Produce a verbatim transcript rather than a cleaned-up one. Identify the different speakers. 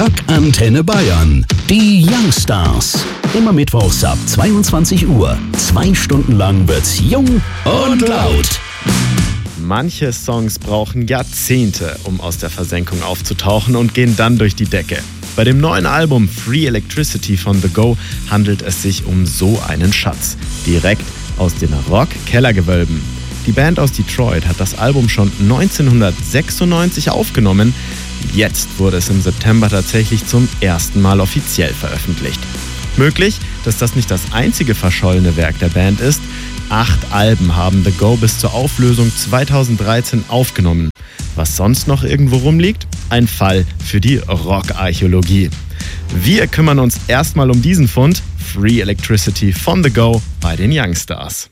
Speaker 1: Rock Antenne Bayern. Die Youngstars. Immer mittwochs ab zweiundzwanzig Uhr. Zwei Stunden lang wird's jung und laut.
Speaker 2: Manche Songs brauchen Jahrzehnte, um aus der Versenkung aufzutauchen und gehen dann durch die Decke. Bei dem neuen Album Free Electricity von The Go handelt es sich um so einen Schatz. Direkt aus den Rock-Kellergewölben. Die Band aus Detroit hat das Album schon neunzehnhundertsechsundneunzig aufgenommen. Jetzt wurde es im September tatsächlich zum ersten Mal offiziell veröffentlicht. Möglich, dass das nicht das einzige verschollene Werk der Band ist. Acht Alben haben The Go bis zur Auflösung zweitausenddreizehn aufgenommen. Was sonst noch irgendwo rumliegt? Ein Fall für die Rockarchäologie. Wir kümmern uns erstmal um diesen Fund. Free Electricity von The Go bei den Youngstars.